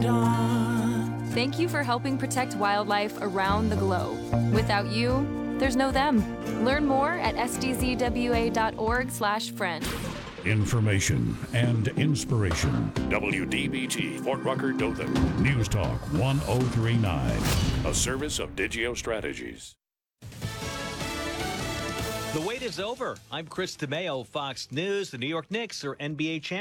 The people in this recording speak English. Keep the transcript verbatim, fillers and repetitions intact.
dawn. Thank you for helping protect wildlife around the globe. Without you, there's no them. Learn more at s d z w a dot org slash friend. Information and inspiration. W D B T, Fort Rucker, Dothan. News Talk one oh three point nine. A service of Digio Strategies. The wait is over. I'm Chris DeMeo, Fox News. The New York Knicks are N B A champions.